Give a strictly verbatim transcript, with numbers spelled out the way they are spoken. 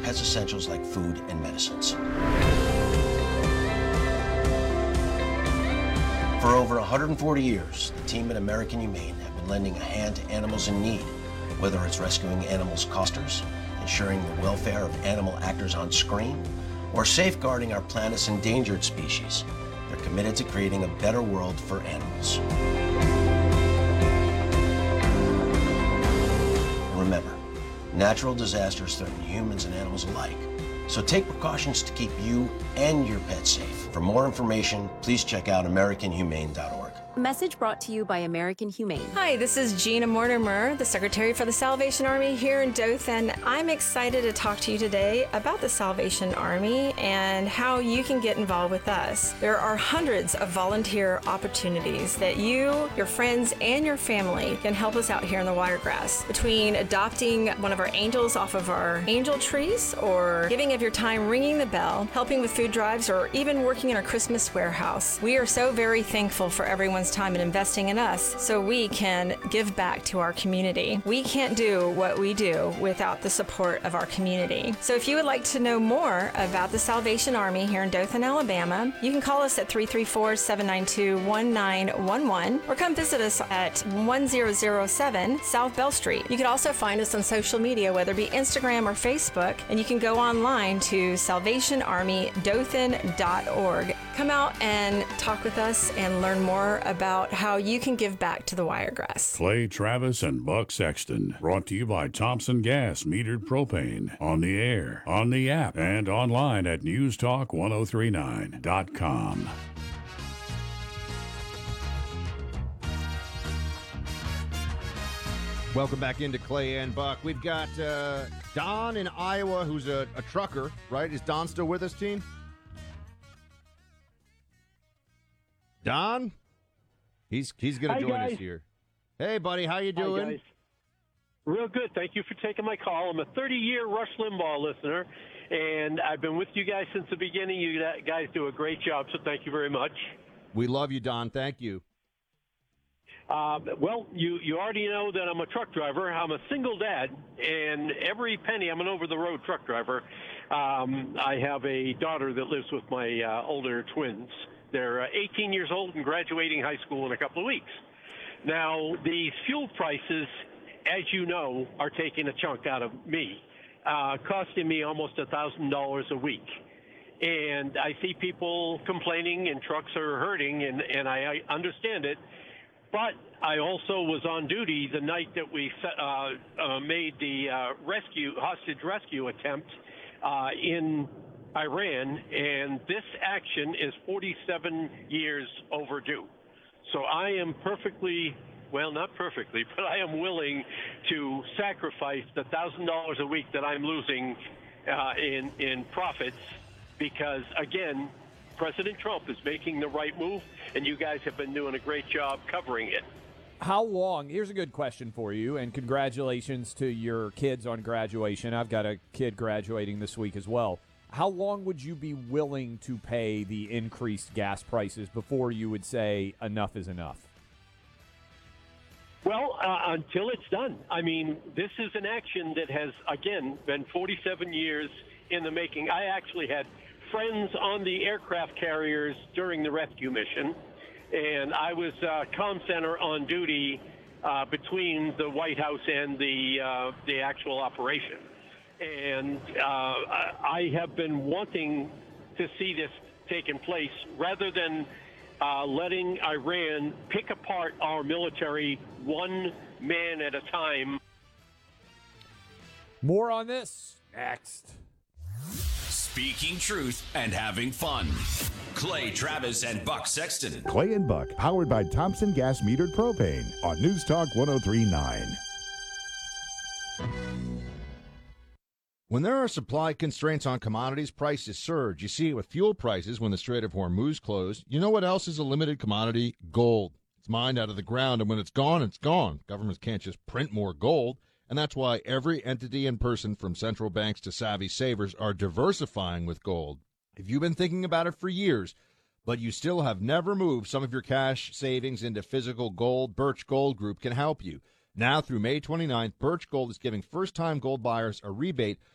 pets' essentials like food and medicines. For over one hundred forty years, the team at American Humane have been lending a hand to animals in need, whether it's rescuing animals' costers, ensuring the welfare of animal actors on screen, or safeguarding our planet's endangered species. They're committed to creating a better world for animals. Remember, natural disasters threaten humans and animals alike, so take precautions to keep you and your pet safe. For more information, please check out American Humane dot org. A message brought to you by American Humane. Hi, this is Gina Mortimer, the Secretary for the Salvation Army here in Dothan. I'm excited to talk to you today about the Salvation Army and how you can get involved with us. There are hundreds of volunteer opportunities that you, your friends, and your family can help us out here in the Wiregrass. Between adopting one of our angels off of our angel trees, or giving of your time ringing the bell, helping with food drives, or even working in our Christmas warehouse. We are so very thankful for everyone's time in investing in us so we can give back to our community. We can't do what we do without the support of our community. So if you would like to know more about the Salvation Army here in Dothan, Alabama, you can call us at three three four, seven nine two, one nine one one or come visit us at one thousand seven South Bell Street. You can also find us on social media, whether it be Instagram or Facebook, and you can go online to salvation army dothan dot org. Come out and talk with us and learn more about how you can give back to the Wiregrass. Clay Travis and Buck Sexton, brought to you by Thompson Gas Metered Propane, on the air, on the app, and online at news talk ten thirty-nine dot com. Welcome back into Clay and Buck. We've got uh, Don in Iowa, who's a, a trucker, right? Is Don still with us, team? Don? He's he's going to join guys. us here. Hey, buddy, how you doing? Hi, guys. Real good. Thank you for taking my call. I'm a thirty-year Rush Limbaugh listener, and I've been with you guys since the beginning. You guys do a great job, so thank you very much. We love you, Don. Thank you. Uh, well, you, you already know that I'm a truck driver. I'm a single dad, and every penny, I'm an over-the-road truck driver. Um, I have a daughter that lives with my uh, older twins. They're uh, eighteen years old and graduating high school in a couple of weeks. Now, these fuel prices, as you know, are taking a chunk out of me, uh, costing me almost one thousand dollars a week. And I see people complaining and trucks are hurting, and, and I, I understand it. But I also was on duty the night that we uh, uh, made the uh, rescue hostage rescue attempt uh, in Iran, and this action is forty-seven years overdue. So I am perfectly, well, not perfectly, but I am willing to sacrifice the one thousand dollars a week that I'm losing uh, in, in profits because, again, President Trump is making the right move, and you guys have been doing a great job covering it. How long? Here's a good question for you, and congratulations to your kids on graduation. I've got a kid graduating this week as well. How long would you be willing to pay the increased gas prices before you would say enough is enough? Well, uh, until it's done. I mean, this is an action that has, again, been forty-seven years in the making. I actually had friends on the aircraft carriers during the rescue mission, and I was uh, comm center on duty uh, between the White House and the uh, the actual operation. And uh, I have been wanting to see this taking place rather than uh, letting Iran pick apart our military one man at a time. More on this next. Speaking truth and having fun. Clay Travis and Buck Sexton. Clay and Buck, powered by Thompson Gas Metered Propane on News Talk ten thirty-nine. When there are supply constraints on commodities, prices surge. You see it with fuel prices when the Strait of Hormuz closed. You know what else is a limited commodity? Gold. It's mined out of the ground, and when it's gone, it's gone. Governments can't just print more gold, and that's why every entity and person from central banks to savvy savers are diversifying with gold. If you've been thinking about it for years, but you still have never moved some of your cash savings into physical gold, Birch Gold Group can help you. Now through May twenty-ninth, Birch Gold is giving first-time gold buyers a rebate